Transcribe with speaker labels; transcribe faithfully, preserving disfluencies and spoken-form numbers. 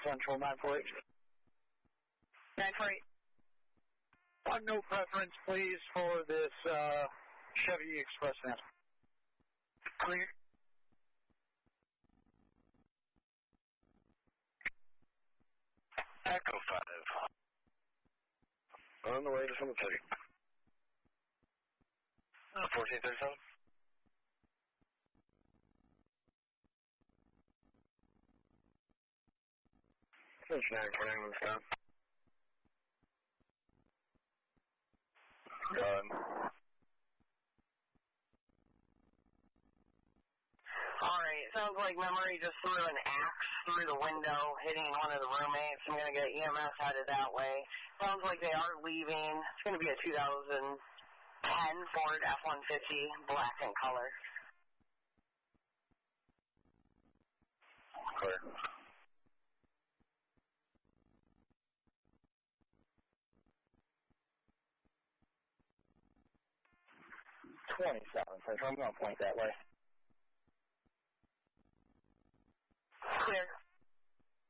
Speaker 1: Central nine four eight.
Speaker 2: nine four eight.
Speaker 1: One no preference, please, for this uh, Chevy Express van.
Speaker 2: Clear.
Speaker 3: Echo five. On the way to cemetery. Uh, fourteen thirty-seven. It's nine four nine one stop. Done.
Speaker 2: Alright, sounds like memory just threw an axe through the window, hitting one of the roommates. I'm going to get E M S headed that way. Sounds like they are leaving. It's going to be a two thousand ten Ford F one fifty, black in color.
Speaker 3: Clear.
Speaker 1: twenty-seven, Central. I'm going to point that way.